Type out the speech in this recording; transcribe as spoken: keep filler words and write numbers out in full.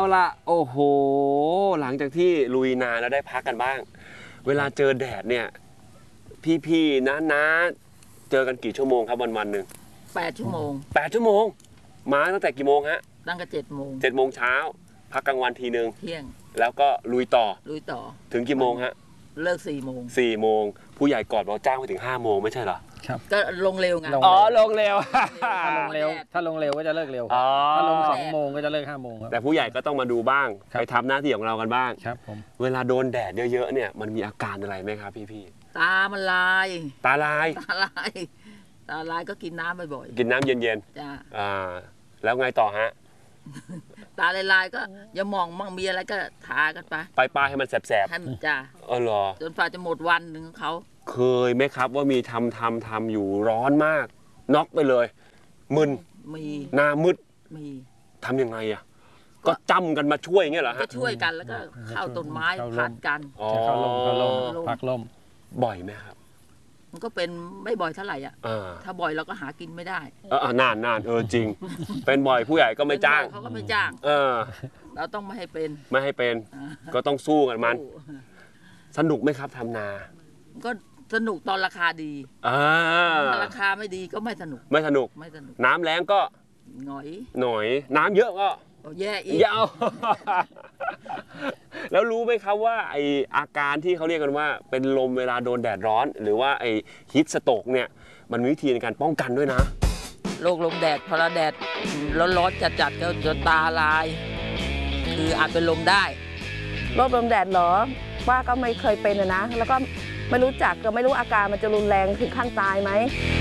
ละโอ้โหหลังจากที่ลุยนาแล้วได้พักกันบ้างเวลาเจอแดดเนี่ยพี่ๆน้าๆเจอกันกี่ชั่วโมงครับวันวันหนึ่งแปดชั่วโมงแปดชั่วโมงมาตั้งแต่กี่โมงฮะตั้งแต่เจ็ดโมงเจ็ดโมงเช้าพักกลางวันทีนึงเที่ยงแล้วก็ลุยต่อลุยต่อถึงกี่โมงฮะเลิกสี่โมงสี่โมงผู้ใหญ่กอดเราจ้างไปถึงห้าโมงไม่ใช่เหรอครับก็ลงเร็วไงอ๋อลงเร็วถ้าลงเร็วถ้าลงเร็วก็จะเลิกเร็วถ้าลงสองโมงก็จะเลิกห้าโมงครับแต่ผู้ใหญ่ก็ต้องมาดูบ้างไปทำหน้าที่ของเรากันบ้างครับผมเวลาโดนแดดเยอะๆเนี่ยมันมีอาการอะไรไหมครับพี่ๆตามันลายตาลายตาลายตาลายก็กินน้ำบ่อยๆกินน้ำเย็นๆจ้าอ่าแล้วไงต่อฮะตาลายๆก็อย่ามองมั่งมีอะไรก็ทากันไปไปป้าให้มันแสบๆให้มันจ้าเออเหรอจนฝ่าจะหมดวันหนึ่งของเขาเคยไหมครับว่ามีทำทำทำอยู่ร้อนมากน็อกไปเลยมึนมีหน้ามืดมีทำยังไงอ่ะก็จำกันมาช่วยเงี้ยเหรอฮะก็ช่วยกันแล้วก็เข้าต้นไม้ผัดกันเข้าลมเข้าลมพักลมบ่อยไหมครับมันก็เป็นไม่บ่อยเท่าไหร่อ่ะถ้าบ่อยเราก็หากินไม่ได้เออนานนานเออจริงเป็นบ่อยผู้ใหญ่ก็ไม่จ้างเขาก็ไม่จ้างเออเราต้องไม่ให้เป็นไม่ให้เป็นก็ต้องสู้กันมันสนุกไหมครับทำนาก็สนุกตอนราคาดีถ้าราคาไม่ดีก็ไม่สนุกไม่สนุกไม่สนุกน้ำแรงก็หน่อยหน่อยน้ำเยอะก็แย่อีกยาวแล้วรู้ไหมครับว่าไออาการที่เขาเรียกกันว่าเป็นลมเวลาโดนแดดร้อนหรือว่าไอฮิตสโตรกเนี่ยมันมีวิธีในการป้องกันด้วยนะโรคลมแดดพอแดดร้อนๆจัดๆก็จะตาลายคืออาจเป็นลมได้โรคลมแดดเหรอป้าก็ไม่เคยเป็นนะแล้วก็ไม่รู้จักก็ไม่รู้อาการมันจะรุนแรงถึงขั้นตายไหม